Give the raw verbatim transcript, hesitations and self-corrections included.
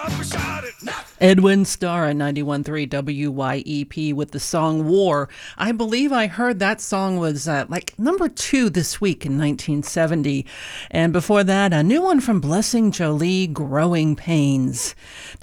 Edwin Starr at ninety-one point three W Y E P with the song War. I believe I heard that song was uh, like number two this week in nineteen seventy. And before that, a new one from Blessing Jolie, Growing Pains.